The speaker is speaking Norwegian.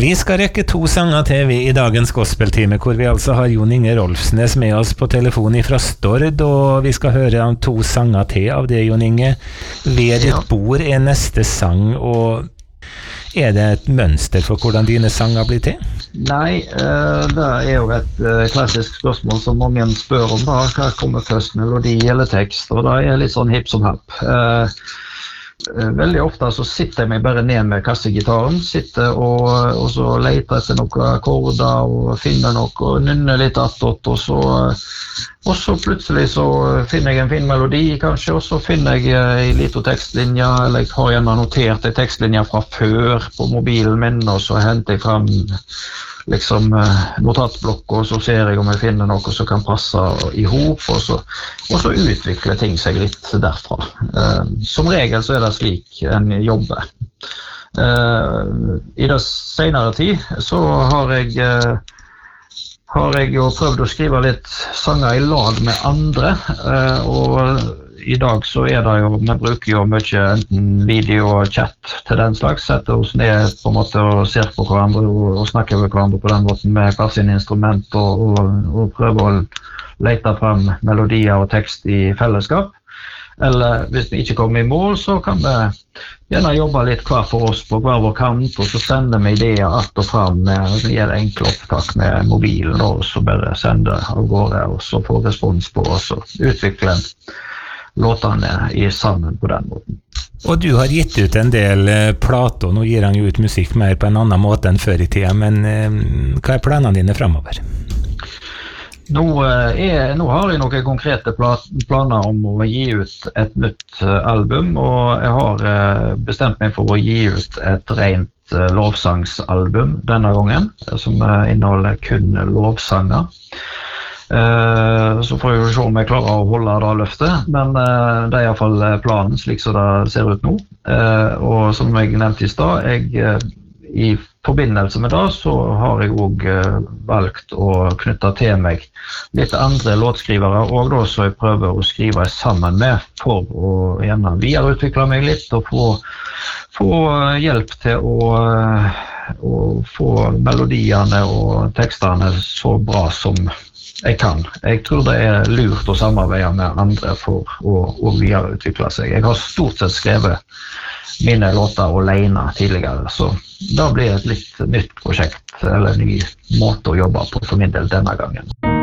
Vi skal rekke 2 sanger til vi i dagens gospeltime, hvor vi altså har Jon Inge Rolfsnes med oss på telefon fra Stord, og vi skal høre om 2 sanger til av det, Jon Inge. Ved ditt bord neste sang, og det et mønster for hvordan dine sanger blir til? Nei, det jo et klassisk spørsmål som mange spør om. Hva kommer først, melodi eller tekst? Og det litt sånn hipp som happ. Veldig ofte så sitter jeg meg bare ned med kassegitaren, sitter og så leter etter noen akkorder og finner noe og nynner litt attåt, og så plutselig så finner jeg en fin melodi kanskje, og så finner jeg en liten tekstlinje, eller jeg har gjerne notert en tekstlinje fra før på mobilen min, og så henter jeg frem liksom notatblokk, og så ser jeg om jeg finner noe som kan passe i hop, og så utvikler ting seg litt derfra. Som regel så det slik en jobber. I det senere tid så har jeg jo prøvd å skrive litt sanger i lag med andre, og i dag så det jo, vi bruker jo mye enten video og chat til den slags, setter oss ned på en måte og ser på hverandre og snakker med hverandre på den måten med hver sin instrument og prøver å lete frem melodier og tekst i fellesskap. Eller hvis vi ikke kommer i mål, så kan vi gjerne jobbe litt hver for oss på hver vår kant, og så sender vi ideer att og frem med enkle opptak med mobilen, og så bare sende av gårde, og så få respons på oss og utvikle låtene sammen på den måten. Og du har gitt ut en del plater, og nå gir han jo ut musikk mer på en annen måte enn før i tiden, men hva planene dine fremover? Nå har jeg noen konkrete planer om å gi ut et nytt album, og jeg har bestemt meg for å gi ut et rent lovsangsalbum denne gangen, som inneholder kun lovsanger. Så får jeg se om jeg klarer å holde det løftet, men det I hvert fall planen slik som det ser ut nå. Og som jeg nevnte I stad, I forbindelse med det så har jeg også valgt å knytte til meg litt andre låtskrivere, og da så jeg prøver å skrive sammen med for å gjerne videreutvikle meg litt og få hjelp til å få melodiene og tekstene så bra som jeg kan. Jeg tror det lurt å samarbeide med andre for å videreutvikle seg. Jeg har stort sett skrevet mine låter alene tidligere, så det blir et litt nytt prosjekt, eller en ny måte å jobbe på for min del denne gangen.